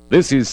This is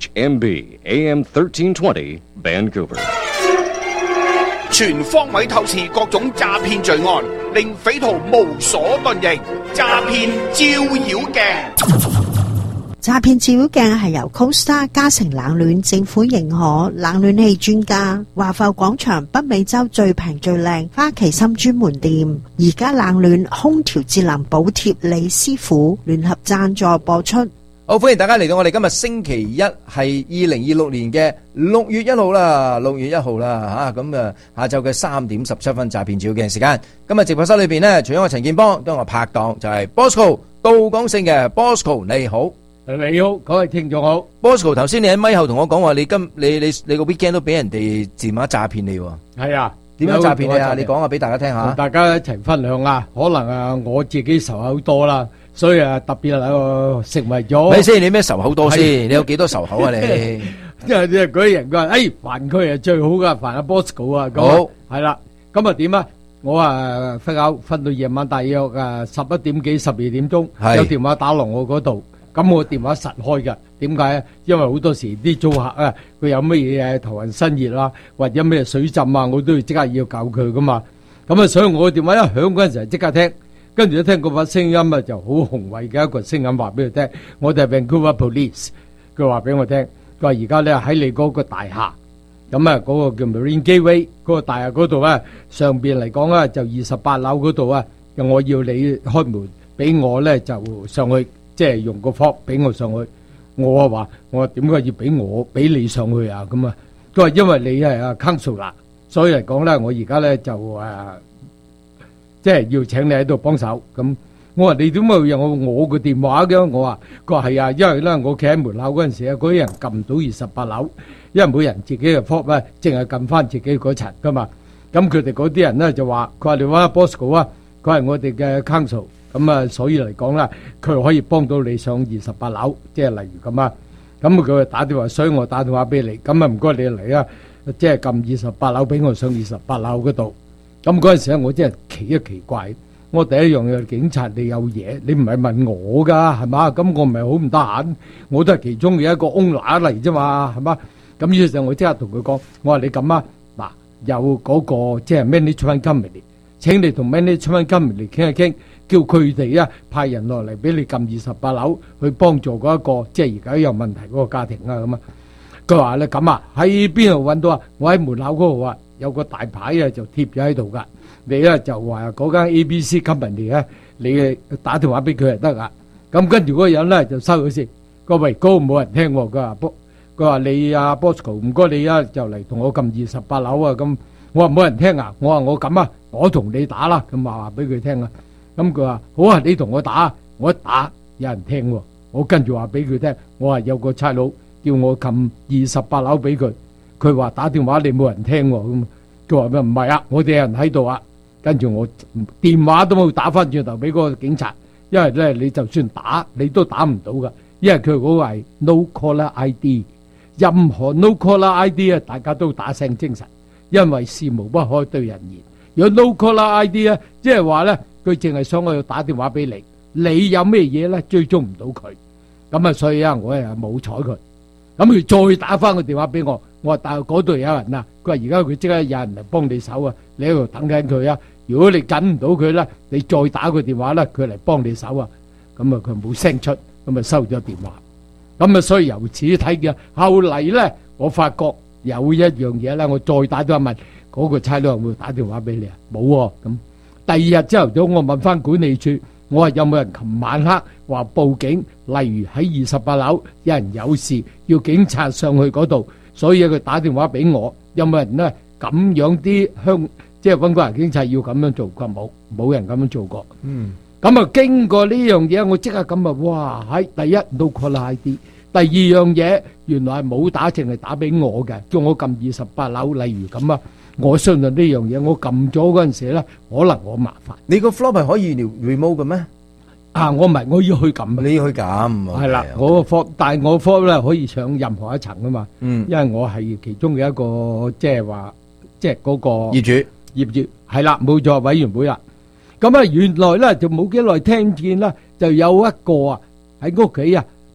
CHMB AM 1320 Vancouver。 全方位透視各種詐騙罪案，令匪徒無所遁形。詐騙照妖鏡。 詐騙照妖鏡係由 Costa 嘉誠冷暖政府認可冷暖氣專家華埠廣場北美洲最平最靚花旗參專門店，而家冷暖空調節能補貼李師傅聯合贊助播出。 好，歡迎大家嚟到我哋今日星期一係2026年嘅6月1號啦，6月1號啦吓，咁下晝嘅3點17分詐騙照妖鏡時間。今日直播室裏邊呢，除咗我陳建邦，都係我拍檔就係 Bosco 杜廣勝嘅 Bosco， 你好。 你好，各位聽眾好。 Bosco， 頭先你喺咪後同我講話，你個 weekend 都俾人哋電話詐騙你喎。係啊，點樣詐騙你啊？你講下俾大家聽下。 大家一齊分享啊，可能我自己仇口多啦，所以特別成為咗。 咪先，你咩仇口多先？你有幾多仇口啊？你因為嗰啲人佢話，煩佢係最好噶，煩阿 Bosco 啊。好，係啦，咁點啊？我瞓到夜晚大約11點幾12點鐘，有電話打落我嗰度。咁我電話實開㗎，點解？因為好多時啲租客啊，佢有乜嘢頭暈身熱啦，或者咩水浸啊，我都要即刻要救佢噶嘛。咁所以我電話一響嗰陣時即刻聽，跟住一聽嗰把聲音啊，就好宏偉嘅一個聲音話俾佢聽。我哋係 Vancouver Police，佢話俾我聽，佢話而家咧喺你嗰個大廈，咁嗰個叫 Marine Gateway 嗰個大廈嗰度啊，上邊嚟講啊，就28樓嗰度啊，我要你開門俾我咧，就上去。即係用個 form 俾我上去，我話點解要俾你上去啊？咁啊，佢話因為你係council 啦，所以嚟講咧，我而家咧就即係要請你喺度幫手。咁我話你點解會有我個電話嘅？我話佢話係啊，因為咧我企喺門口嗰陣時嗰啲人撳唔到28樓，因為每人自己嘅 form 咧，淨係撳翻自己嗰層噶嘛。咁佢哋嗰啲人咧就話，佢話你揾 Bosco 啊，佢係我哋嘅 council。咁所以嚟講啦，佢可以幫到你上28樓，即係例如咁啊。咁佢打電話，所以我打電話俾你。咁唔該你嚟啊，即係撳28樓俾我上28樓嗰度。咁嗰陣時咧，我真係奇怪。我第一樣嘢，警察你有嘢，你唔係問我噶係嘛？咁我唔係好唔得閒，我都係其中嘅一個 owner 嚟啫嘛，係嘛？咁於是我即刻同佢講，我話你咁啊，嗱，有嗰個即係 management company， 請你同 management company 傾一傾。叫佢哋派人落嚟俾你撳28樓去幫助嗰一個即係而家有問題嗰個家庭啊咁啊。佢話咧咁啊，喺邊度揾到啊？我喺門口嗰度啊，有個大牌啊就貼咗喺度噶。你咧就話嗰間 ABC company 咧，你打電話俾佢就得噶。咁跟住嗰個人咧就收咗先。個喂高冇人聽喎，佢話你阿 Bosco 唔該你就嚟同我撳28樓啊咁。我話冇人聽啊，我話我咁啊，我同你打啦，咁話俾佢聽啊。咁佢話好啊，你同我打，我一打有人聽喎，我跟住話俾佢聽，我話有個差佬叫我撳28樓俾佢，佢話打電話你冇人聽喎，咁佢話咩唔係啊，我哋有人喺度啊，跟住我電話都冇打翻轉頭俾嗰個警察，因為咧你就算打你都打唔到噶，因為佢嗰個係 no caller ID， 任何 no caller ID 啊，大家都打聲精神，因為事無不可對人言。如果 no caller ID 啊，即係話咧。佢淨係想我要打電話俾你，你有咩嘢咧追蹤唔到佢，咁所以我冇睬佢。咁佢再打翻個電話俾我，我話但係嗰度有人啊，佢話而家佢即刻有人嚟幫你手啊，你喺度等緊佢啊。如果你緊唔到佢咧，你再打個電話咧，佢嚟幫你手啊。咁佢冇聲出，咁收咗電話。咁所以由此睇嘅，後嚟咧我發覺有一樣嘢咧，我再打電話問嗰個差佬有冇打電話俾你啊？冇喎咁。第二日朝頭早，我問翻管理處，我話有冇人琴晚黑話報警，例如喺28樓有人有事，要警察上去嗰度，所以佢打電話俾我，有冇人咧咁樣啲即係溫哥華警察要咁樣做？佢話冇人咁樣做過。咁經過呢樣嘢，我即刻咁哇！喺第一 no caller ID， 第二樣嘢原來係冇打，淨係打俾我嘅，叫我撳28樓，例如咁啊。我相信呢樣嘢，我撳咗嗰陣時咧，可能我麻煩。 你個 floor 係可以 remote 嘅咩？ 我唔係，我要去撳。 你要去撳。 係啦，我個 floor，但係我 floor 咧可以上任何一層噶嘛。因為我係其中嘅一個，即係話，即係嗰個業主係啦，冇錯，委員會啦。咁原來咧就冇幾耐聽見啦，就有一個喺屋企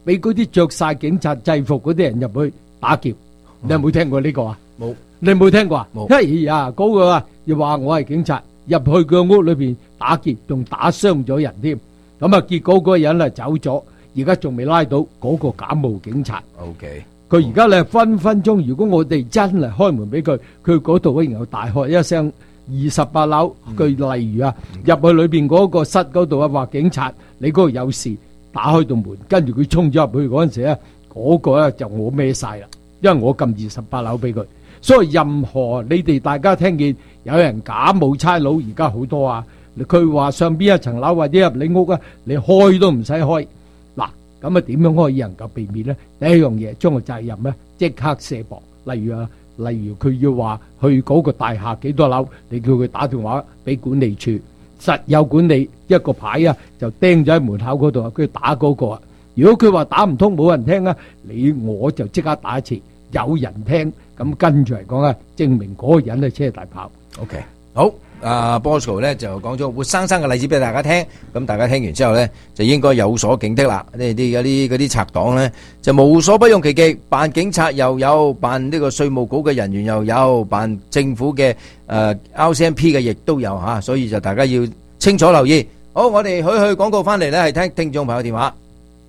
俾嗰啲着晒警察制服嗰啲人入去打劫。你有冇聽過呢個啊？ 冇。 你有冇聽過啊？ 冇。 哎呀，嗰個啊又話我係警察，入去佢屋裏邊打劫，仲打傷咗人添。咁啊，結果嗰個人啊走咗，而家仲未拉到嗰個假冒警察。 OK。 佢而家咧分分鐘，如果我哋真係開門俾佢，佢嗰度然後大喝一聲28樓，佢例如啊入去裏邊嗰個室嗰度啊，話警察你嗰度有事，打開道門，跟住佢衝咗入去嗰陣時咧，嗰個咧就我孭晒啦，因為我撳28樓俾佢。所以任何你哋大家聽見有人假冒差佬，而家好多啊，佢話上邊一層樓或者入你屋啊，你開都唔使開。嗱，咁啊點樣可以能夠避免咧？第一樣嘢，將個責任咧即刻卸薄。例如佢要話去嗰個大廈幾多樓，你叫佢打電話俾管理處，實有管理一個牌啊，就釘咗喺門口嗰度啊，佢打嗰個啊。如果佢話打唔通冇人聽啊，我就即刻打一次，有人聽，咁跟住嚟講啊，證明嗰個人係車大炮。 OK， 好。Bosco 咧就講咗活生生嘅例子俾大家聽，咁大家聽完之後咧就應該有所警惕啦。嗰啲賊黨咧就無所不用其極，扮警察又有，扮呢個稅務局嘅人員又有，扮政府嘅RCMP 嘅亦都有嚇，所以就大家要清楚留意。好，我哋去廣告翻嚟咧，係聽聽眾朋友電話。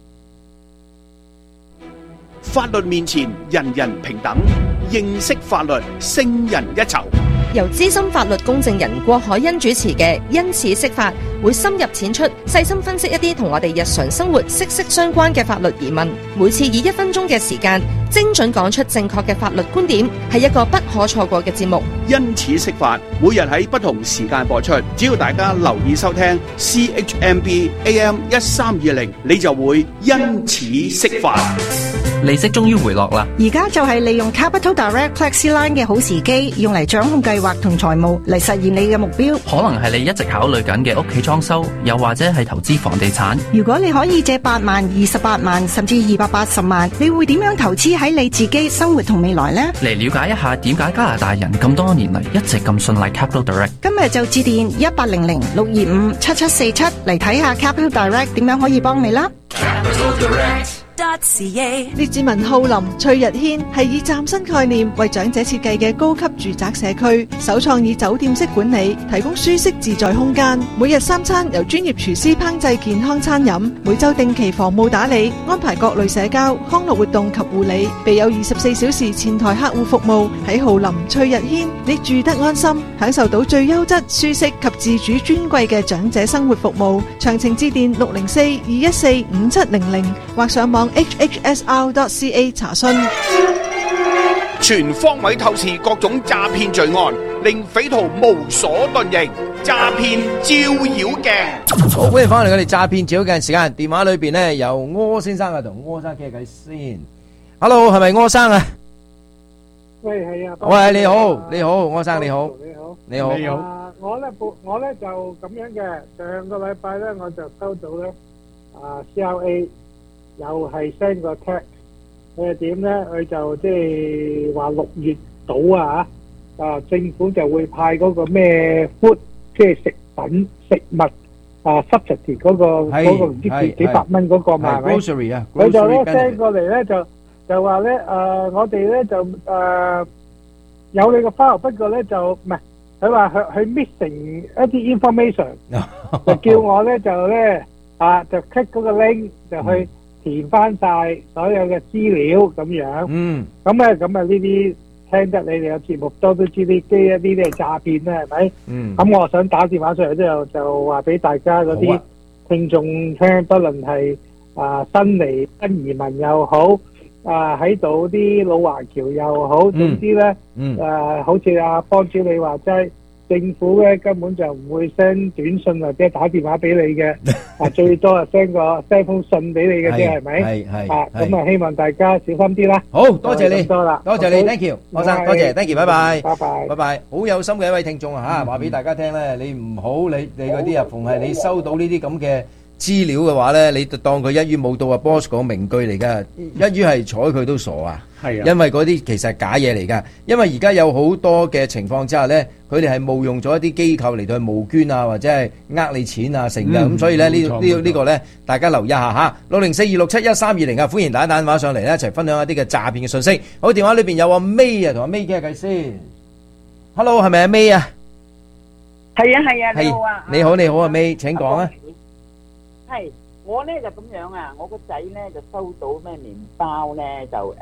法律面前人人平等，認識法律勝人一籌。 由資深法律公證人郭海欣主持嘅因此釋法，會深入淺出，細心分析一啲同我哋日常生活息息相關嘅法律疑問。每次以1分鐘嘅時間，精準講出正確嘅法律觀點，係一個不可錯過嘅節目。 因此釋法，每日喺不同時間播出，只要大家留意收聽 CHMB AM 1320，你就會因此釋法。 利息終於回落啦！ 而家就係利用 Capital Direct Flexiline 嘅好時機，用嚟掌控計劃同財務，嚟實現你嘅目標。 可能係你一直考慮緊嘅屋企裝修，又或者係投資房地產。 如果你可以借8萬、28萬，甚至280萬，你會點樣投資喺你自己生活同未來呢？ 嚟了解一下點解加拿大人咁多年嚟一直咁信賴 Capital Direct。 今日就致電1800-625-7747嚟睇下 Capital Direct 點樣可以幫你啦。 Capital Direct.ca 列治文浩林翠日軒係以嶄新概念為長者設計嘅高級住宅社區，首創以酒店式管理，提供舒適自在空間。每日3餐由專業廚師烹製健康餐飲，每週定期房務打理，安排各類社交康樂活動及護理，備有24小時前台客戶服務。喺浩林翠日軒，你住得安心，享受到最優質、舒適及自主尊貴嘅長者生活服務。詳情致電604-214-5700或上網hhsr.ca 查詢。 全方位透視各種詐騙罪案，令匪徒無所遁形。詐騙照妖鏡。 好，歡迎翻嚟我哋詐騙照妖鏡時間。電話裏邊呢有柯先生啊，同柯生傾下偈先。Hello， 係咪柯生啊？ 喂，係啊。 喂，你好，你好，柯生你好。你好。 你好。我咧就咁樣嘅，上個禮拜咧我就收到咧CRA 又係 send 個 text， 佢係點咧？佢就即係話6月到政府就會派嗰個咩 food， 即係食物subsidy 嗰個唔知幾百蚊嗰個嘛，係咪？佢就咧 send 過嚟咧就話咧我哋咧就有你個 file， 不過咧就唔係。佢話佢 missing 一啲 information， 就叫我咧就咧就 click 嗰個 link 就去填翻晒所有嘅資料咁樣。咁呢啲聽得你哋嘅節目都知呢啲係詐騙啦，係咪？咁我想打電話上嚟之後就話俾大家嗰啲聽眾聽，不論係新嚟新移民又好。喺度啲老華僑又好，總之咧，好似阿幫主你話齋，政府咧根本就唔會 send 短信或者打電話俾你嘅，最多send 封信俾你嘅啫，係咪？係。咁希望大家小心啲啦。 好多謝你，多謝你 ，thank you， 柯生，多謝 ，thank you， 拜拜，拜拜，好有心嘅一位聽眾啊嚇，話俾大家聽咧，你唔好你嗰啲啊，逢係你收到呢啲咁嘅資料嘅話咧，你就當佢一於冇到Bosco 名句嚟噶，一於係睬佢都傻啊！ 係啊， 因為嗰啲其實係假嘢嚟㗎。因為而家有好多嘅情況之下咧，佢哋係冒用咗一啲機構嚟到去募捐啊，或者係呃你錢啊成㗎。咁所以咧呢個咧，大家留意下嚇。60426712320啊，歡迎打電話上嚟咧，一齊分享一啲嘅詐騙嘅信息。好，電話裏邊有阿 May 啊，同阿 May 傾下偈先。Hello， 係咪阿 May 啊？ 係啊，你好啊！ 你好阿 May，請講啊。 係我咧就咁樣啊，我個仔咧就收到咩麵包咧就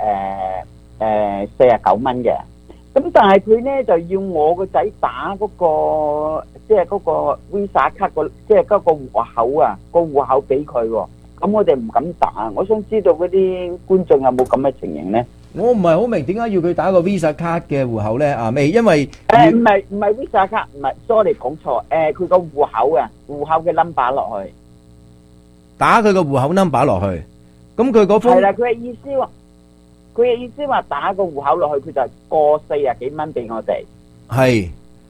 49蚊嘅，咁但係佢咧就要我個仔打嗰個即係嗰個 Visa 卡個即係嗰個戶口啊，個戶口俾佢喎，咁我哋唔敢打。我想知道嗰啲觀眾有冇咁嘅情形咧？ 我唔係好明點解要佢打個 Visa 卡嘅戶口咧？阿 May，因為唔係 Visa 卡，唔係 sorry 講錯，佢個戶口啊，戶口嘅 number 落去。 打佢個戶口 number 落去，咁佢嗰封係啦，佢嘅意思話打個戶口落去，佢就過40幾蚊俾我哋。 係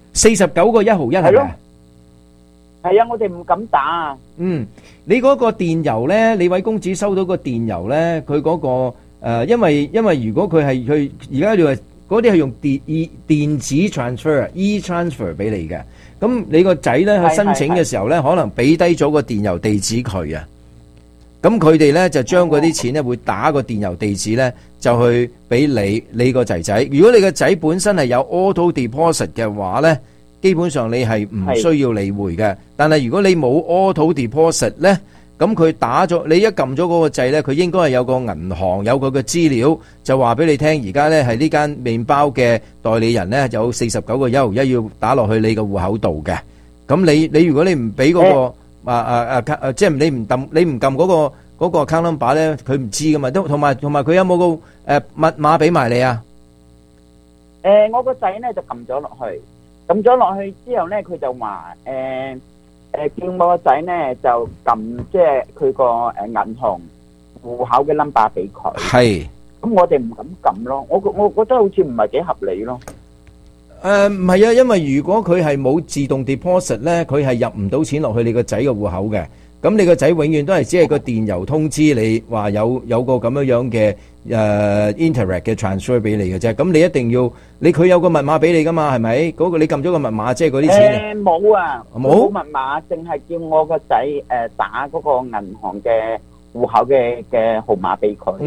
49個1毫1係咪？ 係啊，我哋唔敢打啊。 你嗰個電郵咧，李偉公子收到個電郵咧，佢嗰個因為如果佢係佢而家你話嗰啲係用電子 transfer e-transfer 俾你嘅，咁你個仔咧去申請嘅時候咧，可能俾低咗個電郵地址佢啊。咁佢哋咧就將嗰啲錢咧會打個電郵地址咧，就去俾你個仔仔。如果你個仔本身係有 auto deposit 嘅話咧，基本上你係唔需要理會嘅。但係如果你冇 auto deposit 咧，咁佢打咗你一撳咗嗰個掣咧，佢應該係有個銀行有佢嘅資料，就話俾你聽。而家咧係呢間麵包嘅代理人咧有49個1毫1要打落去你個戶口度嘅。咁你如果你唔俾嗰個即係你唔撳嗰個 account number 咧，佢唔知噶嘛。同埋佢有冇個密碼俾埋你啊？ 我個仔咧就撳咗落去之後咧，佢就話叫我個仔咧就撳即係佢個銀行戶口嘅 number 俾佢。 係。咁我哋唔敢撳咯，我覺得好似唔係幾合理咯。 唔係啊，因為如果佢係冇自動 deposit 咧，佢係入唔到錢落去你個仔嘅戶口嘅。咁你個仔永遠都係只係個電郵通知你話有個咁樣嘅interact 嘅 transfer 俾你嘅啫。咁你一定要佢有個密碼俾你噶嘛，係咪？嗰個你撳咗個密碼，即係嗰啲錢。 冇啊，冇密碼，淨係叫我個仔打嗰個銀行嘅戶口嘅號碼俾佢。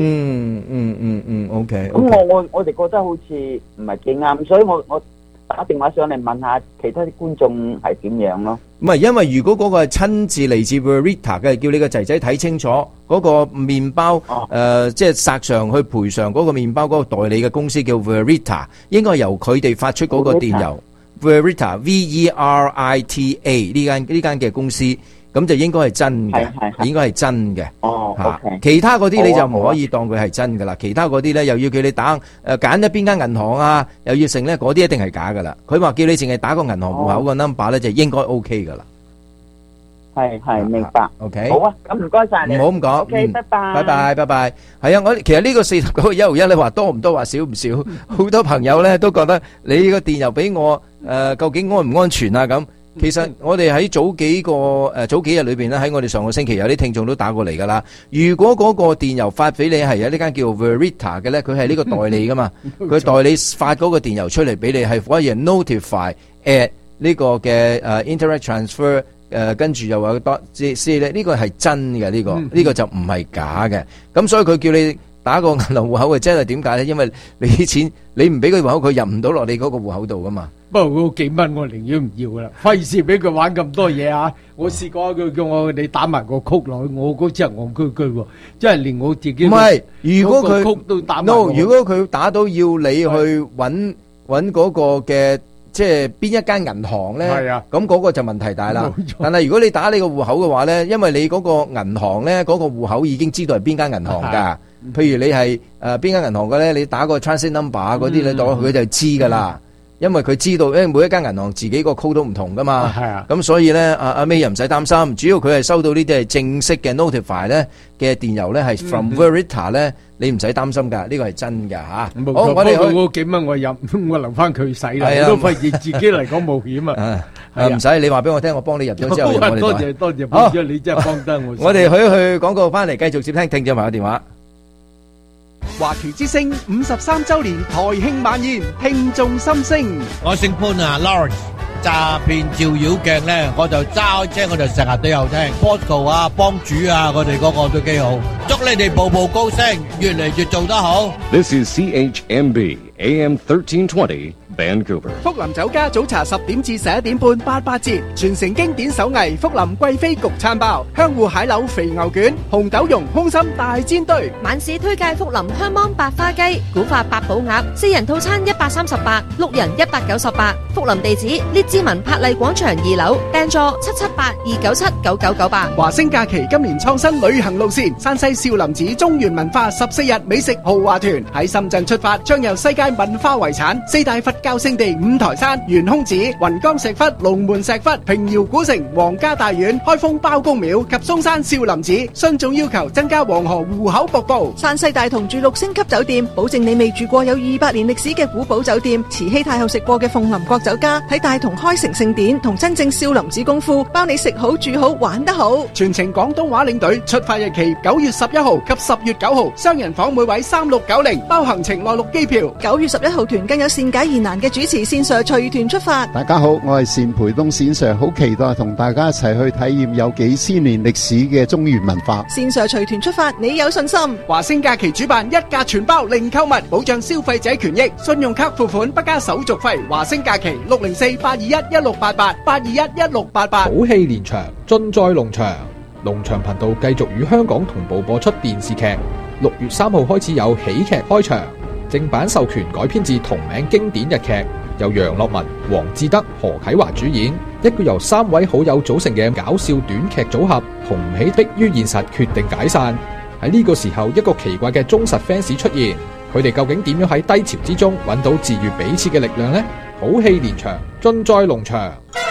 OK。 咁我哋覺得好似唔係幾啱，所以我打電話上嚟問下其他啲觀眾係點樣咯？ 唔係，因為如果嗰個係親自嚟自 Verita 嘅，叫你個仔仔睇清楚嗰個麵包，即係索償去賠償嗰個麵包嗰個代理嘅公司叫 Verita， 應該係由佢哋發出嗰個電郵 Verita VERITA 呢間嘅公司。咁就應該係真嘅，應該係真嘅。其他嗰啲你就唔可以當佢係真噶啦。其他嗰啲咧又要叫你打揀咗邊間銀行啊，又要成咧，嗰啲一定係假噶啦。佢話叫你淨係打個銀行戶口個 number 咧，就應該 OK 噶啦。 係明白。 OK， 好啊，咁唔該晒你。 唔好咁講。 OK，拜拜。 拜拜。係啊，我其實呢個49個1毫1，你話多唔多，話少唔少？好多朋友咧都覺得你個電郵俾我，究竟安唔安全啊？咁。其實我哋喺早幾日裏邊咧，喺我哋上個星期有啲聽眾都打過嚟噶啦。如果嗰個電郵發俾你係有呢間叫 Verita 嘅咧，佢係呢個代理噶嘛，佢代理發嗰個電郵出嚟俾你係可以 notify at 呢個嘅interact transfer 跟住又話多即呢個係真嘅，呢個就唔係假嘅。咁所以佢叫你打個銀行戶口嘅，即係點解咧？因為你啲錢你唔俾佢戶口，佢入唔到落你嗰個戶口度噶嘛。 不過嗰幾蚊我寧願唔要噶啦，費事俾佢玩咁多嘢啊！我試過佢叫我你打埋個曲落去，我嗰隻戇居居喎，即係連我自己唔係。如果佢曲都打埋如果佢打到要你去揾嗰個嘅，即係邊一間銀行咧？係啊，咁嗰個就問題大啦。但係如果你打你個戶口嘅話咧，因為你嗰個銀行咧嗰個戶口已經知道係邊間銀行㗎。譬如你係邊間銀行嘅咧，你打個 transit number 嗰啲咧，佢就知噶啦。因為佢知道，因為每一間銀行自己個 code 都唔同噶嘛。係啊。咁所以咧，阿 May 又唔使擔心。主要佢係收到呢啲係正式嘅 notify 咧嘅電郵咧，係 from Verita 咧，你唔使擔心噶，呢個係真噶吓。好，我哋嗰幾蚊我留翻佢使啦，我都費事自己嚟講冒險啊。 唔使，你話俾我聽，我幫你入咗之後， 多謝，好，你真係幫得我。 我哋去廣告翻嚟，繼續接聽聽眾朋友電話。 華僑之聲53週年台慶晚宴，聽眾心聲。 我姓潘啊 ，Lawrence。詐騙照妖鏡咧，我就揸開車，我就成日都有聽 Bosco 啊、幫主啊，我哋嗰個都幾好。祝你哋步步高升，越嚟越做得好。 This is CHMB AM 1320 Vancouver。 福林酒家早茶10點至11點半88折，傳承經典手藝福林貴妃焗餐包、香芋蟹柳肥牛卷、紅豆蓉空心大煎堆。 晚市推介福林香芒白花雞、古法八寶鴨，4人套餐138， 6人198。福林地址列志文柏麗廣場2樓，訂座778-297-9998。 華星假期今年創新旅行路線，山西少林寺中原文化14日美食豪華團喺深圳出發，將由世界文化遺產、4大佛教聖地五台山、懸空寺、雲岡石窟、龍門石窟、平遙古城、皇家大院、開封包公廟及嵩山少林寺。信眾要求增加黃河戶口瀑布。 山西大同住6星級酒店，保證你未住過有200年歷史嘅古堡酒店。慈禧太后食過嘅鳳林國酒家，喺大同開成聖典同真正少林寺功夫，包你食好住好玩得好。 全程廣東話領隊，出發日期9月11號及10月9號，雙人房每位3690，包行程內陸機票。 9月11號團更有善解疑難嘅主持線上隨團出發。 大家好，我係單培東線上，好期待同大家一齊去體驗有幾千年歷史嘅中原文化。 線上隨團出發，你有信心？ 華星假期主辦，一價全包零購物，保障消費者權益，信用卡付款不加手續費。華星假期604-821-1688，821-1688。 好戲連場，盡在龍翔。龍翔頻道繼續與香港同步播出電視劇。6月3號開始有喜劇開場，正版授權改編自同名經典日劇，由楊樂文、黃志德、何啟華主演，一個由3位好友組成嘅搞笑短劇組合，紅唔起迫於現實，決定解散。喺呢個時候，一個奇怪嘅忠實 fans 出現，佢哋究竟點樣喺低潮之中揾到治癒彼此嘅力量呢？好戲連場，盡在龍翔。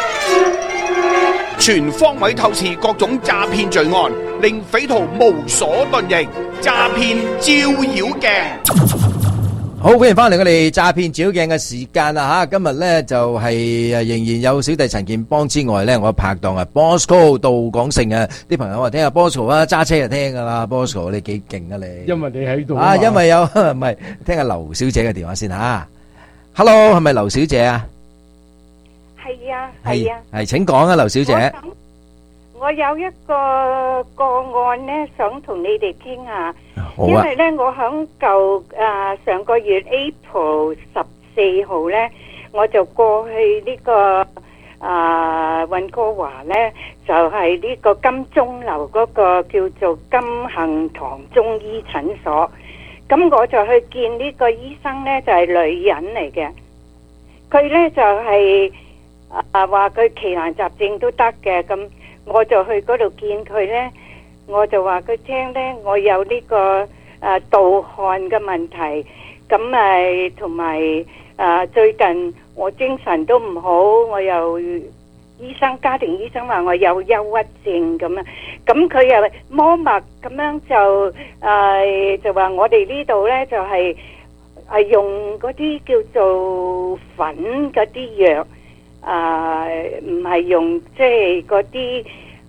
全方位透視各種詐騙罪案，令匪徒無所遁形。詐騙照妖鏡。 好，歡迎翻嚟我哋詐騙照妖鏡嘅時間啦吓，今日咧就係仍然有小弟陳健邦之外咧，我拍檔啊 Bosco 杜廣盛啊，啲朋友話聽下 Bosco 啊，揸車就聽噶啦 Bosco 你幾勁啊你？ 因為你喺度啊，因為有唔係聽下劉小姐嘅電話先吓。Hello， 係咪劉小姐啊？ 係啊，係啊， 係，請講啊，劉小姐。 我有一個個案咧，想同你哋傾下。 好啊。 因為咧，我響上個月 April 14號咧，我就過去呢個溫哥華咧，就係呢個金鐘樓嗰個叫做金杏堂中醫診所。咁我就去見呢個醫生咧，就係女人嚟嘅。佢咧就係話佢奇難雜症都得嘅，咁我就去嗰度見佢咧，我就話佢聽咧，我有呢個盜汗嘅問題，咁同埋最近我精神都唔好，我又家庭醫生話我有憂鬱症咁啊，咁佢又摸脈咁樣就話我哋呢度咧就係用嗰啲叫做粉嗰啲藥。唔係用即係嗰啲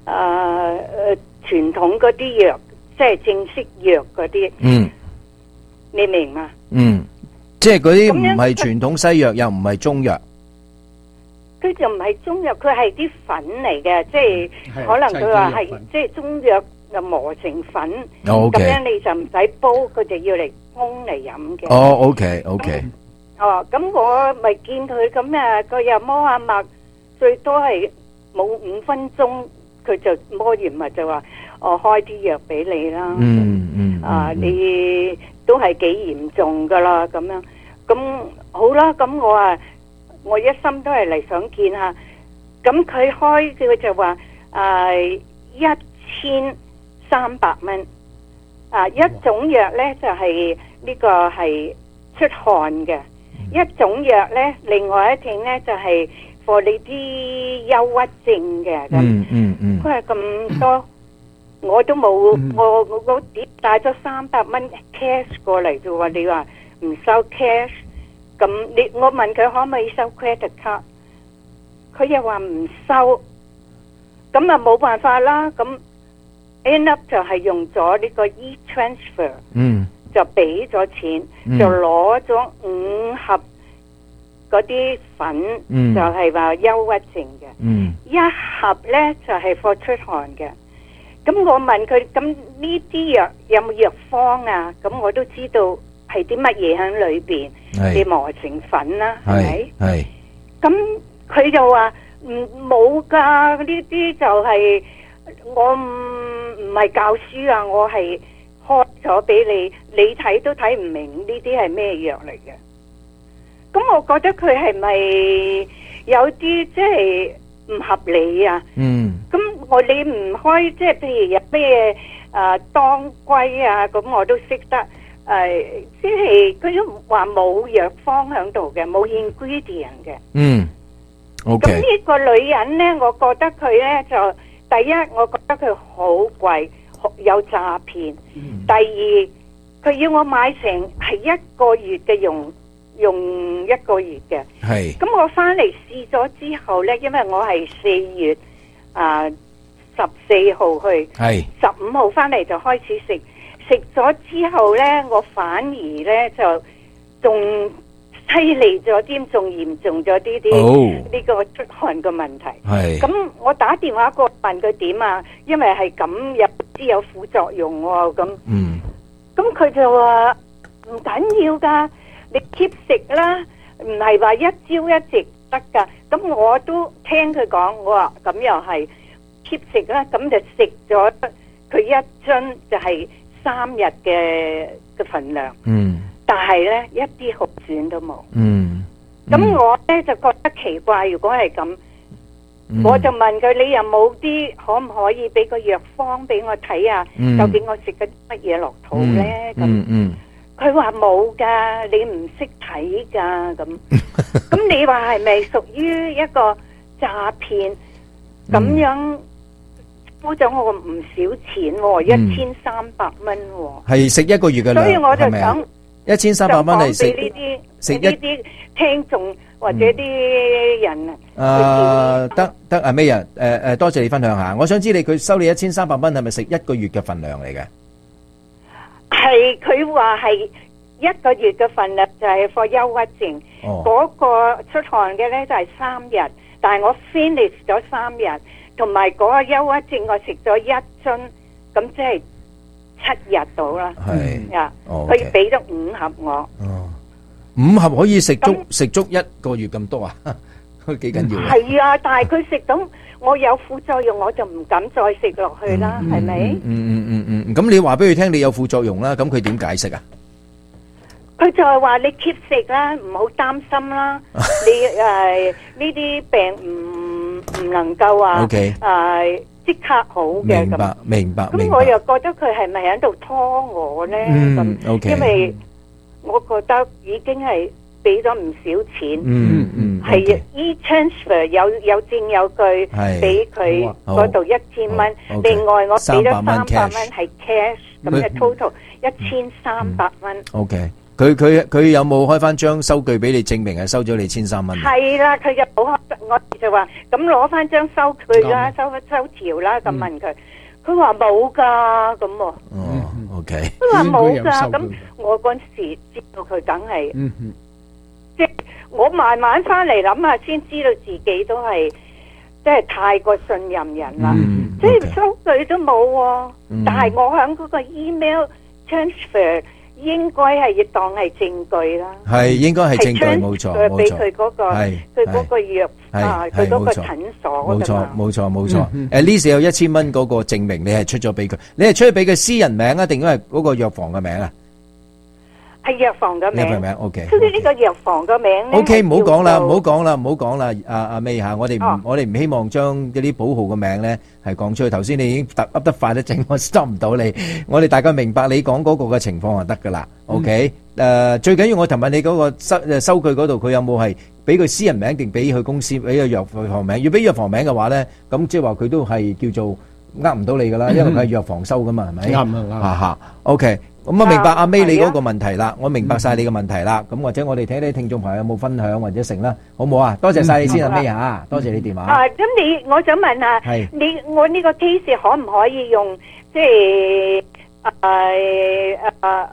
傳統嗰啲藥，即係正式藥嗰啲。嗯，你明嘛？ 嗯，即係嗰啲唔係傳統西藥，又唔係中藥。 佢就唔係中藥，佢係啲粉嚟嘅，即係可能佢話係即係中藥就磨成粉。咁樣你就唔使煲，佢就要嚟沖嚟飲嘅。 哦，OK。 哦，咁我咪見佢咁啊，佢又摸下脈，最多係冇5分鐘，佢就摸完脈就話，我開啲藥俾你啦。你都係幾嚴重噶啦，咁樣，咁好啦，咁我一心都係嚟想見下，咁佢就話1300蚊，一種藥咧就係呢個係出汗嘅。一種藥咧，另外一種咧就係 for 你啲憂鬱症嘅咁。佢係咁多，我都冇，我帶咗300蚊 cash 過嚟啫喎。你話唔收 cash，咁我問佢可唔可以收 credit card，佢又話唔收，咁啊冇辦法啦。咁 end up 就係用咗呢個 e-transfer。 就俾咗錢，就攞咗5盒嗰啲粉，就係話憂鬱症嘅，一盒咧就係貨出汗嘅。咁我問佢，咁呢啲藥有冇藥方啊？咁我都知道係啲乜嘢喺裏邊，你磨成粉啦，係咪？係。咁佢就話冇噶，呢啲就係我唔係教書啊，我係開咗俾你，你睇都睇唔明呢啲係咩藥嚟嘅。咁我覺得佢係咪有啲即係唔合理啊？咁你唔開即係譬如有咩當歸啊，咁我都識得即係佢都話冇藥方喺度嘅，冇 ingredient 嘅。OK。咁呢個女人咧，我覺得佢咧就第一，我覺得佢好貴，有詐騙。第二，佢要我買成係1個月嘅用1個月嘅。係。咁我翻嚟試咗之後咧，因為我係4月14號去，15號翻嚟就開始食咗之後咧，我反而咧就仲犀利咗啲，仲嚴重咗啲呢個出汗嘅問題。係。咁我打電話過問佢點啊，因為係咁有副作用喎，咁。咁佢就話唔緊要噶，你 keep 食啦，唔係話一朝一夕得噶。咁我都聽佢講，我話咁又係 keep 食啦，咁就食咗佢1樽就係3日嘅份量。但係咧一啲好轉都冇。咁我咧就覺得奇怪，如果係咁，我就問佢，你有冇啲可唔可以俾個藥方俾我睇下，究竟我食緊乜嘢落肚咧？佢話冇噶，你唔識睇噶咁。咁你話係咪屬於一個詐騙？咁樣收咗我唔少錢喎，1300蚊喎。係食1個月嘅量，所以我就想1300蚊嚟食呢啲聽眾或者啲人得阿 May 啊，多謝你分享下。我想知佢收你1300蚊係咪食1個月嘅份量嚟嘅？係，佢話係1個月嘅份量，就係for憂鬱症。嗰個出汗嘅咧就係3日，但係我 finish 咗3日，同埋嗰個憂鬱症我食咗1樽，咁即係7日到啦。係啊，佢俾咗5盒我。5盒可以食足1個月咁多啊？佢幾緊要啊？係啊，但係佢食到我有副作用，我就唔敢再食落去啦，係咪？咁你話俾佢聽你有副作用啦，咁佢點解釋啊？佢就係話你 keep 食啦，唔好擔心啦。你呢啲病唔能夠話即刻好嘅咁。明白。咁我又覺得佢係咪喺度拖我咧？咁因為我覺得已經係俾咗唔少錢，係e-transfer 有證有據俾佢嗰度1000蚊，另外我俾咗300蚊係 cash，咁嘅 total 1300蚊。OK，佢有冇開翻張收據俾你證明係收咗你1300蚊？係啦，佢就冇開，我就話咁攞翻張收據啦，收條啦，咁問佢，佢話冇噶咁喎。OK，佢話冇噶，咁我嗰時知道佢梗係，即係我慢慢翻嚟諗下，先知道自己都係即係太過信任人啦，即係收據都冇，但係我響嗰個 email transfer 應該係要當係證據啦，係應該係證據，冇錯，俾佢嗰個佢嗰個藥佢嗰個診所，冇錯。at least 有1000蚊嗰個證明，你係出咗俾佢，你係出咗俾佢私人名啊，定係嗰個藥房嘅名啊？係藥房嘅名。OK。出咗呢個藥房嘅名。OK，唔好講啦，阿 May 吓，我哋唔希望將嗰啲保號嘅名咧係講出去。頭先你已經噏得快得正，我 stop 唔到你。我哋大概明白你講嗰個嘅情況就得噶啦。OK，最緊要我尋問你嗰個收據嗰度，佢有冇係俾佢私人名定俾佢公司俾個藥房名？要俾藥房名嘅話咧，咁即係話佢都係叫做呃唔到你噶啦，因為佢係藥房收噶嘛，係咪？啱。OK。咁我明白阿 May 你嗰個問題啦，我明白晒你嘅問題啦。咁或者我哋睇睇聽眾朋友有冇分享或者成啦，好唔好啊？多謝晒你先阿 May 吓，多謝你電話。咁我想問下，我呢個 case 可唔可以用即係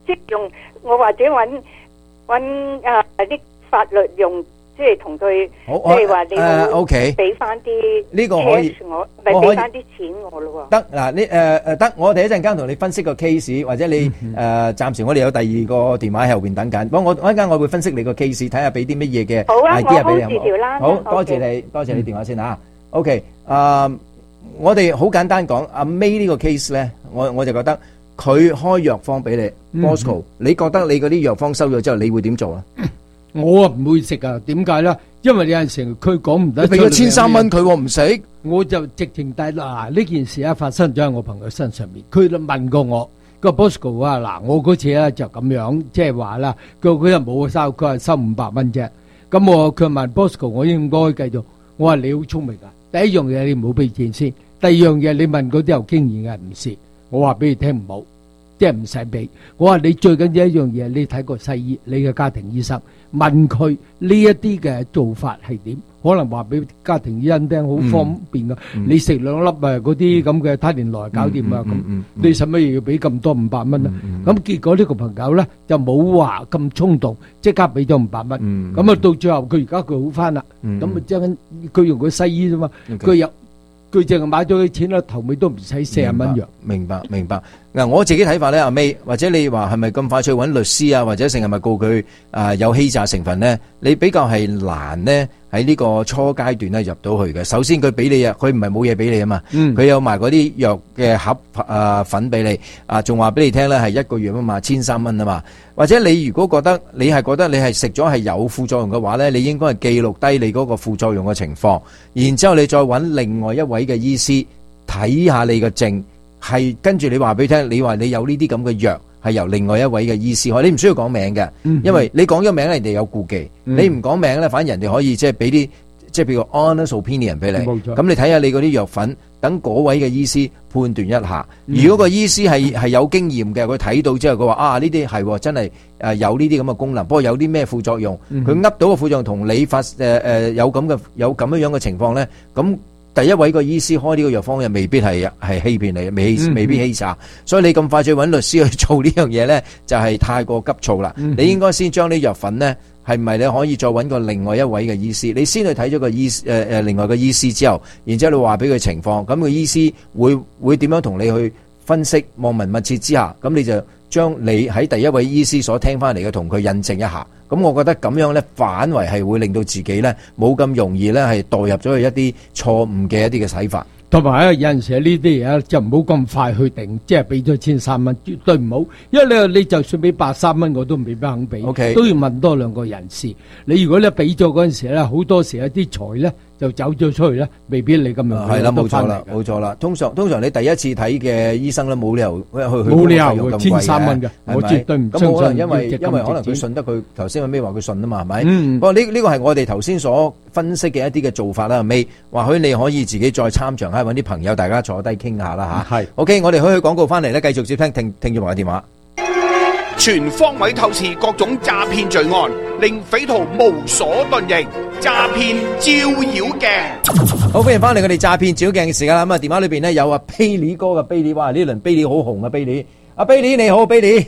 即係用我或者揾啲法律用。即係同佢，即係話你 ，OK， 俾翻啲呢個可以， 我咪俾翻啲錢我咯喎。 得嗱，你得，我哋一陣間同你分析個 case， 或者你暫時我哋有第二個電話喺後邊等緊。不過我一陣間我會分析你個 case， 睇下俾啲乜嘢嘅 idea 俾你。好，多謝你，多謝你電話先嚇。OK，我哋好簡單講，阿 May 呢個 case 咧，我就覺得佢開藥方俾你 ，Bosco， 你覺得你嗰啲藥方收咗之後，你會點做啊？ 我啊唔會食啊，點解咧？因為有陣時佢講唔得。 你俾咗1300蚊佢，唔食， 我就直情帶嗱呢件事啊發生咗喺我朋友身上面。佢問過我個 Bosco 啊，嗱我嗰次咧就咁樣，即係話啦，佢又冇收，佢係收500蚊啫。咁佢問 Bosco， 我應該繼續。我話你好聰明啊！第一樣嘢你唔好俾錢先，第二樣嘢你問嗰啲有經驗嘅人唔是。我話俾你聽唔好。即係唔使俾，我話你最緊要一樣嘢，你睇個西醫，你嘅家庭醫生問佢呢一啲嘅做法係點，可能話俾家庭醫生聽好方便噶。你食2粒嗰啲咁嘅他連來搞掂啊，咁你使乜要俾咁多500蚊啊？咁結果呢個朋友咧就冇話咁衝動，即刻俾咗500蚊。咁啊到最後佢而家佢好翻啦，咁啊將佢用個西醫啫嘛，佢淨係買咗啲錢啦，頭尾都唔使40蚊藥。 明白。嗱，我自己睇法咧，阿 May，或者你話係咪咁快脆揾律師啊，或者成日咪告佢有欺詐成分咧？你比較係難咧喺呢個初階段咧入到去嘅。首先佢俾你啊，佢唔係冇嘢俾你啊嘛，佢有埋嗰啲藥嘅盒粉俾你，仲話俾你聽咧係1個月啊嘛，1300蚊啊嘛。或者你如果覺得你係食咗係有副作用嘅話咧，你應該係記錄低你嗰個副作用嘅情況，然之後你再揾另外一位嘅醫師睇下你嘅症。係跟住你話俾佢聽，你話你有呢啲咁嘅藥，係由另外一位嘅醫師開，你唔需要講名嘅，因為你講咗名咧，人哋有顧忌，你唔講名咧，反而人哋可以即係俾啲即係譬如 honest opinion 俾你，咁你睇下你嗰啲藥粉，等嗰位嘅醫師判斷一下。如果個醫師係有經驗嘅，佢睇到之後佢話呢啲係真係有呢啲咁嘅功能，不過有啲咩副作用，佢噏到個副作用同你有咁樣嘅情況咧，咁。第一位個醫師開呢個藥方又未必係欺騙你，未必欺詐，所以你咁快去揾律師去做呢樣嘢咧，就係太過急躁啦。你應該先將啲藥粉咧，係咪你可以再揾個另外一位嘅醫師？你先去睇咗個另外個醫師之後，然之後你話俾佢情況，咁個醫師會點樣同你去分析？望聞問切之下，咁你就將你喺第一位醫師所聽翻嚟嘅同佢印證一下。咁我覺得咁樣咧，反為係會令到自己咧冇咁容易咧係墮入咗去一啲錯誤嘅一啲嘅洗法。 同埋有陣時呢啲嘢就唔好咁快去定，即係俾咗1300蚊，絕對唔好。因為你就算俾83蚊，我都未必肯俾，都要問多2個人士。你如果你俾咗嗰陣時咧，好多時一啲財咧就走咗出去咧，未必你咁樣係啦，冇錯啦。通常你第一次睇嘅醫生咧，冇理由冇理由1300蚊嘅，我絕對唔相信。 咁可能因為可能佢信得佢頭先咩話佢信啊嘛，係咪？不過呢個係我哋頭先所分析嘅一啲嘅做法啦，未或許你可以自己再參詳下，揾啲朋友大家坐低傾下啦嚇。係 OK， 我哋去廣告翻嚟咧，繼續接聽聽眾朋友電話。 全方位透視各種詐騙罪案，令匪徒無所遁形。詐騙照妖鏡， 好歡迎翻嚟我哋詐騙照妖鏡嘅時間啦。咁啊，電話裏邊咧有阿 Billy 哥嘅 Billy， 哇！呢輪 Billy 好紅啊 Billy， 阿 Billy 你好 Billy，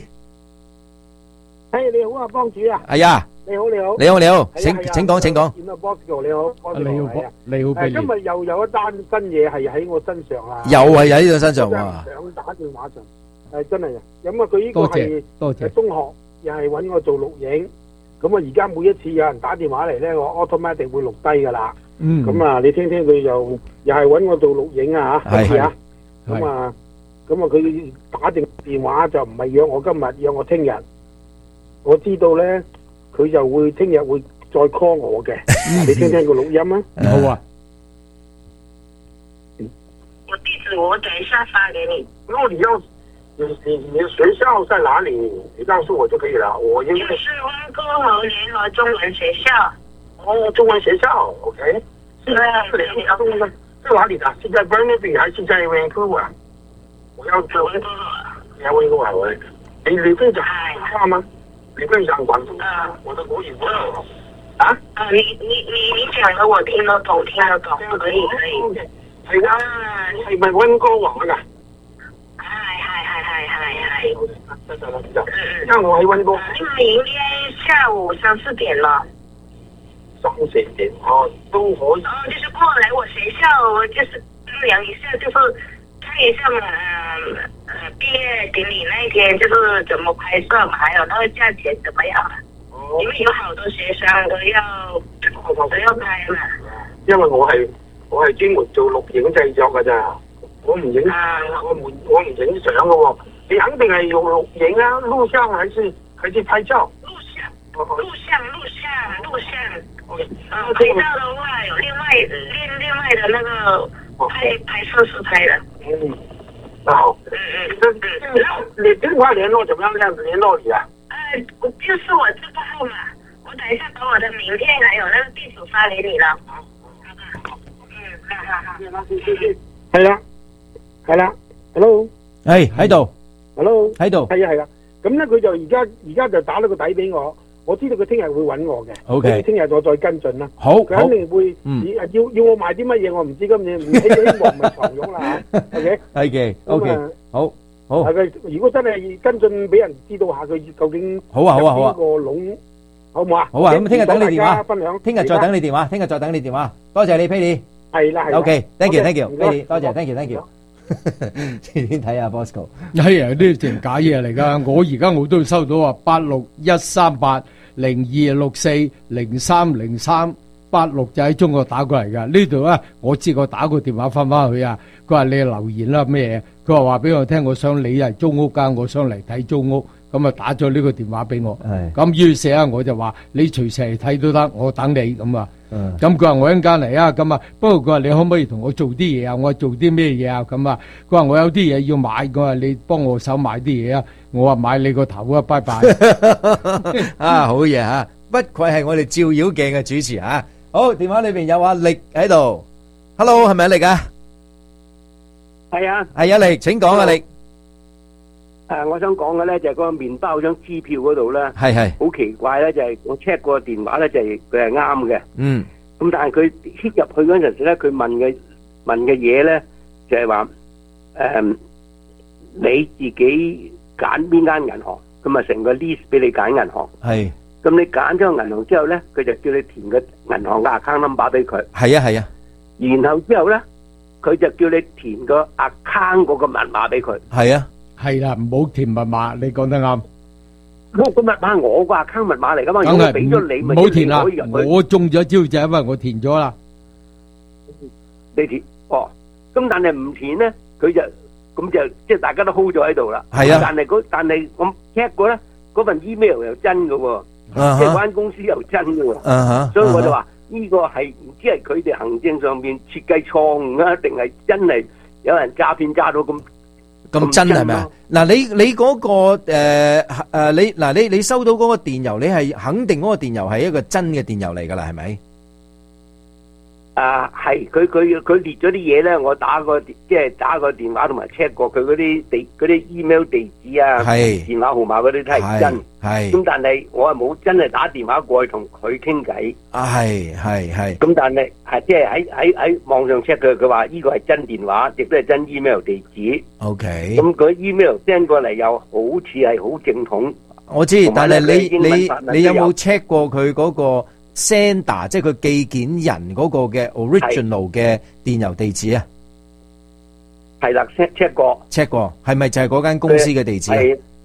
你好啊幫主啊， 係啊， 你好， 請講。 你好 Billy， 今日又有一單新嘢係喺我身上啊， 又係喺呢個身上喎， 想打電話上，真係啊，咁啊佢呢個係中學又係揾我做錄影。咁啊！而家每一次有人打電話嚟咧，我 automatic 會錄低噶啦。咁啊，你聽聽佢又係揾我做錄影啊嚇，係啊。咁啊，佢打定電話就唔係約我今日，約我聽日。我知道咧，佢就會聽日會再 call 我嘅。你聽聽個錄音啊。 好啊。 我地址我等一下發給你。 如果你要。你學校在哪裡？你告訴我就可以了。我應該就是溫哥豪聯絡中文學校。 哦，中文學校 ，OK。是在哪裡的？是在 Burnaby 還是在 Vancouver？ 我要做溫哥豪。你要溫哥豪喂？你會講廣東話嗎？你會講廣東話？我的國語不好。啊？ 你講的我聽得懂，可以。 係咪溫哥華㗎？ 係。 那我喺溫哥， 明天下午3、4點了。 3、4點哦，都可以。 就是過來我學校，就是聊一下，就是看一下嘛，畢業典禮那一天就是怎麼拍攝嘛，還有那個價錢怎麼樣嘛。因為有好多學生都要拍嘛。 因為我係專門做錄影製作㗎咋，我唔影，我唔影相㗎喎。你肯定係用錄影啊，錄像還是拍照？ 錄像。拍照的話有另外的那個拍攝是拍的。 好。你電話聯絡怎麼樣？這樣子聯絡你啊？ 就是我這個號碼，我等一下把我的名片還有那個地址發給你了。好。 係啦 ，hello。 係喺度。 hello。 喺度。 係啊。咁咧佢就而家就打咗個底俾我。我知道佢聽日會揾我嘅 ，OK， 聽日我再跟進啦。 好， 佢肯定會，要我賣啲乜嘢我唔知，今年唔希望唔係床褥啦嚇。OK， 係嘅 ，OK，好， 係佢如果真係跟進俾人知道下佢究竟好啊， 邊個籠，好唔好啊？ 好啊，咁聽日等你電話， 分享， 聽日再等你電話，聽日再等你電話。多謝你 Pady， 係啦 ，OK，thank you，Pady，多謝 ，thank you。先睇下 Bosco， 係啊，呢啲淨假嘢嚟噶。而家我都收到啊，8613802264030386就喺中國打過嚟噶。呢度啊，我知我打個電話翻去啊。佢話你留言啦咩嘢？佢話俾我聽，我想你係租屋間，我想嚟睇租屋。咁啊打咗呢個電話俾我。咁於是啊，我就話你隨時嚟睇都得，我等你咁啊。咁佢話我一陣間嚟啊，咁啊，不過佢話你可唔可以同我做啲嘢啊？我話做啲咩嘢啊？咁啊，佢話我有啲嘢要買，佢話你幫我手買啲嘢啊。我話買你個頭啊，拜拜。 啊，好嘢吓，不愧係我哋照妖鏡嘅主持啊。好，電話裏邊有阿力喺度 ，Hello， 係咪阿力啊？ 係啊， 係阿力，請講阿力。 我想講嘅咧就係嗰個麵包張支票嗰度咧， 係好奇怪咧，就係我 check 過電話咧，就係佢係啱嘅。咁但係佢 hit 入去嗰陣時咧，佢問嘅嘢咧就係話你自己揀邊間銀行，咁啊成個 list 俾你揀銀行。 係。 咁你揀咗個銀行之後咧，佢就叫你填個銀行嘅 account number 俾佢。 係啊係啊。 然後之後咧，佢就叫你填個 account 嗰個密碼俾佢。 係啊。 係啦，唔好填密碼，你講得啱。 個密碼係我個 account 密碼嚟噶嘛，如果俾咗你，咪唔好填啦。 可以入去。 我中咗招就因為我填咗啦。 你填哦，咁但係唔填咧，佢就咁就即係大家都 hold 咗喺度啦。 係啊。 但係我 check 過咧，嗰份 email 又真噶喎，即係嗰間公司又真噶喎。所以我就話呢個係唔知係佢哋行政上邊設計錯誤啊，定係真係有人詐騙詐到咁真係咪啊？嗱，你嗰個你收到嗰個電郵，你係肯定嗰個電郵係一個真嘅電郵嚟噶啦，係咪？ 係佢列咗啲嘢咧，我打個電話同埋 check 過佢嗰啲 email 地址啊，電話號碼嗰啲都係真。係咁，但係我係冇真係打電話過去同佢傾偈。係。咁但係即係喺網上 check 佢話呢個係真電話，亦都係真 email 地址。 OK。 咁佢 email send 過嚟又好似係好正統。 我知，但係你有冇 check 過佢嗰個sender， 即係佢寄件人嗰個嘅 original 嘅電郵地址啊？ 係啦 ，check 過， 係咪就係嗰間公司嘅地址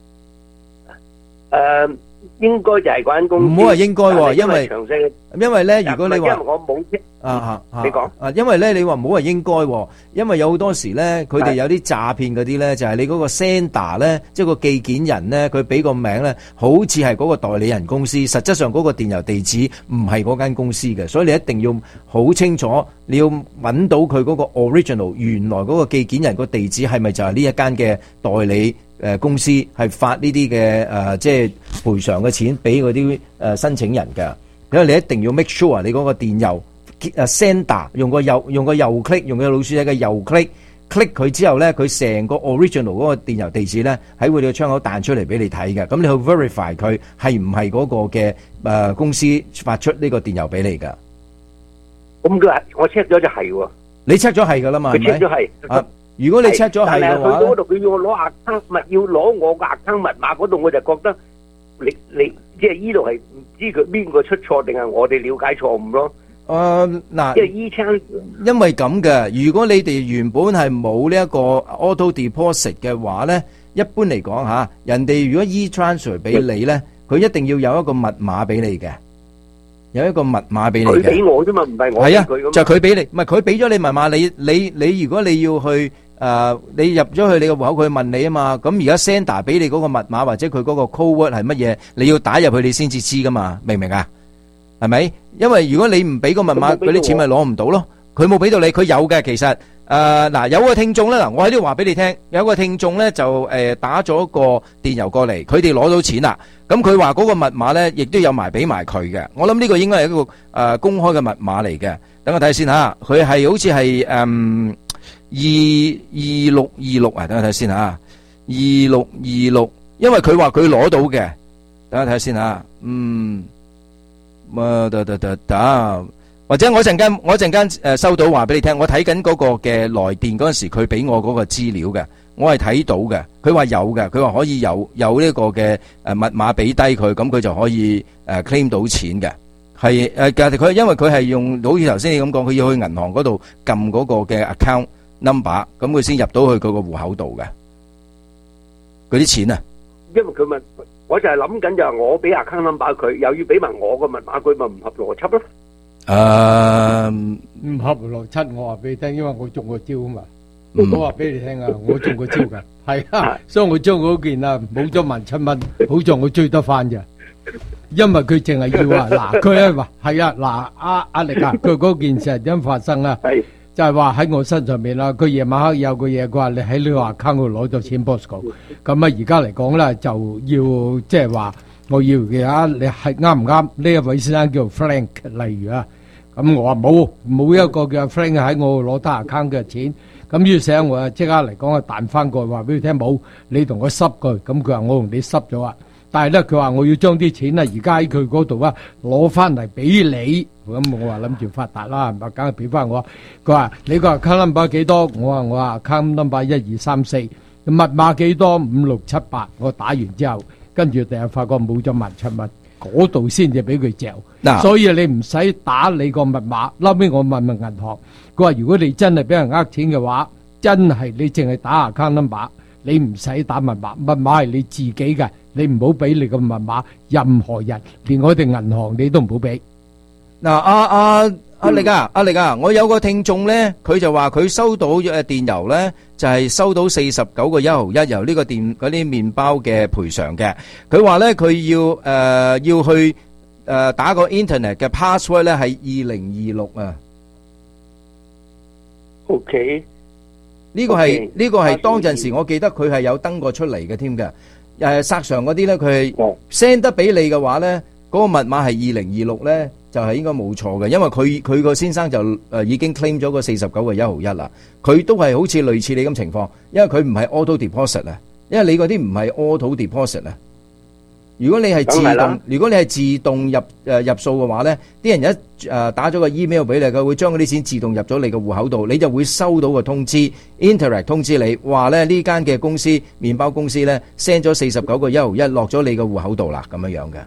啊？ 應該就係嗰間公司。 唔好話應該喎，因為咧，如果你話， 因為我冇你講因為咧，你話唔好話應該喎，因為有好多時咧，佢哋有啲詐騙嗰啲咧，就係你嗰個 sender 咧，即係個寄件人咧，佢俾個名咧，好似係嗰個代理人公司，實質上嗰個電郵地址唔係嗰間公司嘅，所以你一定要好清楚，你要揾到佢嗰個 original， 原來嗰個寄件人個地址係咪就係呢一間嘅代理公司係發呢啲嘅即係賠償嘅錢俾嗰啲申請人㗎，因為你一定要 make sure 你嗰個電郵sender 用個右 click， 用個老鼠仔嘅右 click 佢之後咧，佢成個 original 嗰個電郵地址咧喺佢哋嘅窗口彈出嚟俾你睇嘅，咁你去 verify 佢係唔係嗰個嘅公司發出呢個電郵俾你㗎？ 咁佢話我 check 咗就係喎， 你 check 咗係㗎啦嘛？ 佢 check 咗係。 如果你 check 咗係嘅話， 但係去到嗰度佢要我攞要攞我個 account 密碼嗰度，我就覺得你即係呢度係唔知佢邊個出錯定係我哋了解錯誤咯。 嗱， 即係e-trans， 因為咁嘅，如果你哋原本係冇呢一個 auto deposit 嘅話咧，一般嚟講嚇，人哋如果 e-transfer 俾你咧，佢一定要有一個密碼俾你嘅，有一個密碼俾你嘅。 佢俾我啫嘛，唔係我俾佢咁。 就佢俾你，唔係佢俾咗你密碼，你如果你要去你入咗去你個戶口，佢問你啊嘛，咁而家 sender 俾你嗰個密碼或者佢嗰個 code word 係乜嘢，你要打入去你先至知噶嘛，明唔明啊？係咪？因為如果你唔俾個密碼，嗰啲錢咪攞唔到咯。佢冇俾到你，佢有嘅其實。嗱，有個聽眾咧，嗱，我喺呢度話俾你聽，有個聽眾咧就打咗個電郵過嚟，佢哋攞到錢啦。咁佢話嗰個密碼咧，亦都有埋俾埋佢嘅。我諗呢個應該係一個公開嘅密碼嚟嘅。等我睇下先嚇，佢係好似係2626啊，等我睇下先嚇，2626，因為佢話佢攞到嘅。等我睇下先嚇，或者我陣間收到話俾你聽，我睇緊嗰個嘅來電嗰陣時，佢俾我嗰個資料嘅，我係睇到嘅。佢話有嘅，佢話可以有呢個嘅密碼俾低佢，咁佢就可以claim 到錢嘅。係佢因為佢係用好似頭先你咁講，佢要去銀行嗰度撳嗰個嘅 account number，咁佢先入到去佢個戶口度嘅嗰啲錢啊。 因為佢問，我就係諗緊就係我俾 account number 佢，又要俾埋我個密碼，佢咪唔合邏輯咯。 唔合邏輯，我話俾你聽，因為我中過招啊嘛。我話俾你聽啊，我中過招噶，係啊，所以我將嗰件啊冇咗17,000蚊，好在我追得翻啫。因為佢淨係要啊，嗱，佢係話係啊，嗱，阿力啊，佢嗰件事係點發生啊？就係話喺我身上面啦，佢夜晚黑有個嘢，佢話你喺呢個 account 度攞咗錢 Bosco，咁啊而家嚟講咧就要即係話我要嘅啊，你係啱唔啱？呢一位先生叫 Frank， 例如啊，咁我話冇一個叫 Frank 喺我攞得 account 嘅錢，咁於是我啊即刻嚟講啊彈翻過話俾佢聽冇，你同我濕佢，咁佢話我同你濕咗啊。但係咧，佢話我要將啲錢啊，而家喺佢嗰度啊，攞翻嚟俾你。咁我話諗住發達啦，咪梗係俾翻我。佢話你個 account number 幾多？我話 account number 1234，密碼幾多？5678。我打完之後，跟住第日發覺冇咗17,000蚊，嗰度先至俾佢嚼。所以你唔使打你個密碼。後尾我問銀行，佢話如果你真係俾人呃錢嘅話，真係你淨係打 account number，你唔使打密碼，密碼係你自己嘅。你唔好俾你個密碼任何人，連我哋銀行你都唔好俾。嗱，阿力啊，我有個聽眾咧，佢就話佢收到電郵咧，就係收到49個1毫1由呢個嗰啲麵包嘅賠償嘅。佢話咧佢要去打個 internet 嘅 password 咧係2026啊。 OK， 呢個係當陣時我記得佢係有登過出嚟嘅添嘅。索償嗰啲咧，佢係 send 得俾你嘅話咧，嗰個密碼係2026咧，就係應該冇錯嘅，因為佢個先生就已經 claim 咗個49個1毫1啦。佢都係好似類似你咁情況，因為佢唔係 auto deposit 啊，因為你嗰啲唔係 auto deposit 啊。如果你係自動入數嘅話咧，啲人一打咗個 email 俾你，佢會將嗰啲錢自動入咗你個戶口度，你就會收到個通知 ，Interact 通知你話咧呢間嘅公司麵包公司咧 send 咗49個1毫1落咗你個戶口度啦，咁樣嘅。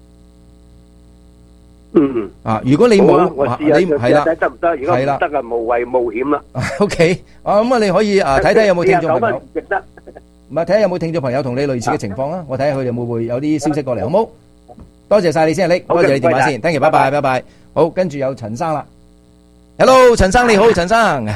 如果你冇，你係啦， 得唔得？如果唔得啊，無謂冒險啦。 OK，咁你可以睇睇有冇聽眾朋友。 值得。 唔係睇下有冇聽眾朋友同你類似嘅情況啊！我睇下佢哋會唔會有啲消息過嚟，好冇？多謝晒你先，阿力，多謝你電話先 ，thank you，拜拜，拜拜。好，跟住有陳生啦。Hello， 陳生你好，陳生。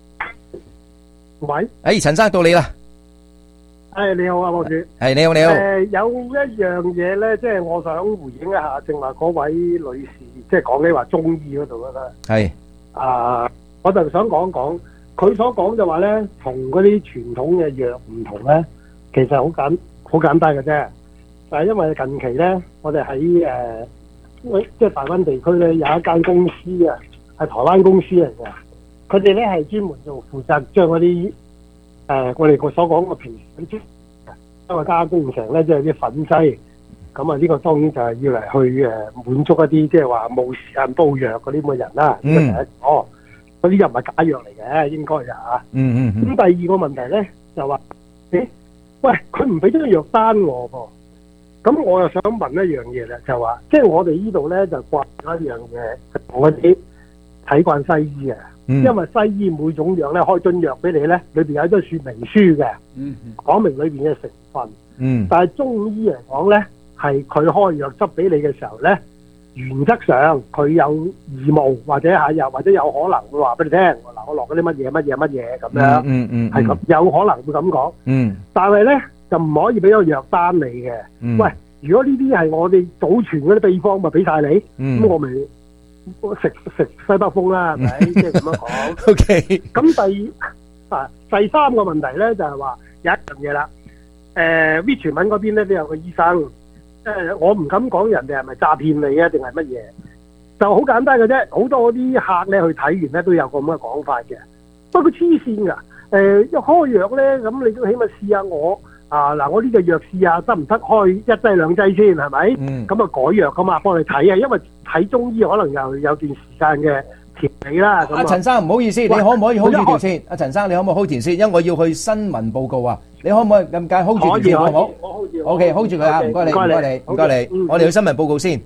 喂。 陳生到你啦。 你好啊，博主。 你好。 有一樣嘢咧，即係我想回應一下，正話嗰位女士，即係講起話中醫嗰度啦。 係。 我就想講講。佢所講就話咧，同嗰啲傳統嘅藥唔同咧，其實好簡單嘅啫。就係因為近期咧，我哋喺即係大灣地區咧有一間公司啊，係台灣公司嚟嘅。佢哋咧係專門做負責將嗰啲我哋所講嘅皮水將佢加工成咧，即係啲粉劑。咁啊，呢個當然就係要嚟去滿足一啲即係話冇時間煲藥嗰啲咁嘅人啦。呢個第一個。 嗰啲又唔係假藥嚟嘅，應該就咁第二個問題咧就話，喂，佢唔俾張藥單我噃。咁我又想問一樣嘢啦，就話即係我哋呢度咧就慣咗一樣嘢，同嗰啲睇慣西醫嘅，因為西醫每種藥咧開樽藥俾你咧，裏邊有一張說明書嘅，講明裏邊嘅成分。但係中醫嚟講咧，係佢開藥汁俾你嘅時候咧，原則上佢有義務或者有可能會話俾你聽，嗱我落嗰啲乜嘢咁樣，係咁有可能會咁講。但係咧。就唔可以俾個藥單你嘅。喂，如果呢啲係我哋保存嗰啲秘方，咪俾晒你，咁我咪食西北風啦，係咪？即係咁樣講。 OK。 咁第三個問題咧就係話有一樣嘢啦。Richmond 嗰邊咧都有個醫生，我唔敢講人哋係咪詐騙你啊，定係乜嘢？就好簡單嘅啫。好多嗰啲客咧去睇完咧都有個咁嘅講法嘅。不過黐線㗎。一開藥咧，咁你都起碼試下我。嗱，我呢個藥試下得唔得開1劑2劑先，係咪？咁啊改藥噶嘛，幫你睇啊，因為睇中醫可能又有段時間嘅調理啦。 阿陳生唔好意思，你可唔可以 hold 住條線？阿陳生，你可唔可以 hold 條線？因為我要去新聞報告啊，你可唔可以咁解 hold 住條線好唔好？ 我 hold 住。 OK， hold 住佢啊，唔該你，唔該你，我哋去新聞報告先。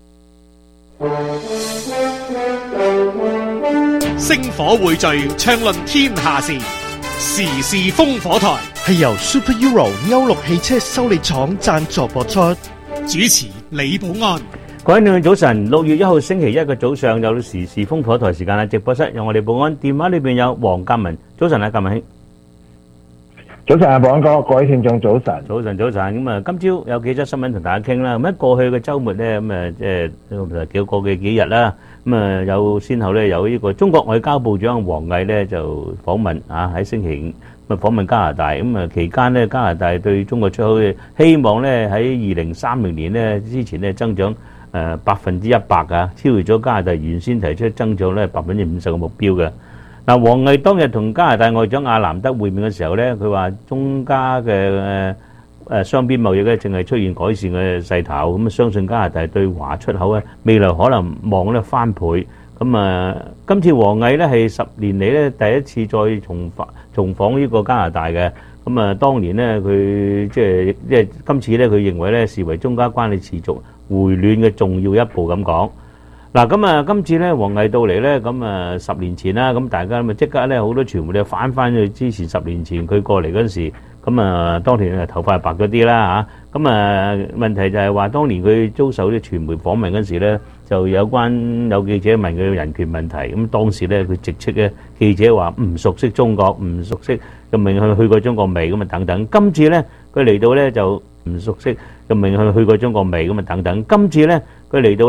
星火匯聚，暢論天下事。時事烽火台係由 Super Euro 歐陸汽車修理廠贊助播出，主持李寶安。 各位聽眾早晨，6月1號星期一嘅早上有時事烽火台時間啦，直播室有我哋寶安，電話裏邊有黃鑑文。早晨啊，鑑文兄。 早晨啊，寶安哥，各位聽眾早晨。 早晨。咁啊，今朝有幾則新聞同大家傾啦。咁喺過去嘅週末咧，咁啊即係過嘅幾日啦。咁啊，有先後咧，有呢個中國外交部長王毅咧就訪問喺星期五訪問加拿大。咁啊期間咧，加拿大對中國出口嘅希望咧喺2030年咧之前咧增長100%啊，超越咗加拿大原先提出增長咧50%嘅目標嘅。嗱，王毅當日同加拿大外長阿南德會面嘅時候咧，佢話中加嘅雙邊貿易咧正係出現改善嘅勢頭，咁啊相信加拿大對華出口咧未來可能望咧翻倍。咁啊，今次王毅咧係10年嚟咧第一次再重訪呢個加拿大嘅。咁啊，當年咧佢即係今次咧佢認為咧視為中加關係持續回暖嘅重要一步咁講。嗱，咁啊，今次咧王毅到嚟咧，咁啊10年前啦，咁大家咪即刻咧好多傳媒咧翻去之前10年前佢過嚟嗰陣時。咁啊，當年頭髮白咗啲啦嚇，咁啊問題就係話，當年佢遭受啲傳媒訪問嗰時咧，就有記者問佢人權問題，咁當時咧佢直斥咧記者話唔熟悉中國，唔熟悉就問佢去過中國未咁啊等等。今次咧佢嚟到咧就唔熟悉就問佢去過中國未咁啊等等。今次咧佢嚟到。